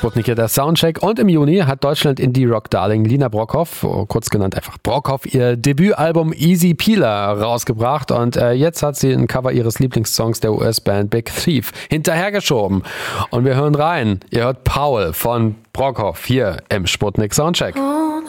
Sputnik hier der Soundcheck. Und im Juni hat Deutschland-Indie-Rock-Darling Lina Brockhoff, kurz genannt einfach Brockhoff, ihr Debütalbum Easy Peeler rausgebracht. Und jetzt hat sie ein Cover ihres Lieblingssongs der US-Band Big Thief hinterhergeschoben. Und wir hören rein. Ihr hört Paul von Brockhoff hier im Sputnik Soundcheck.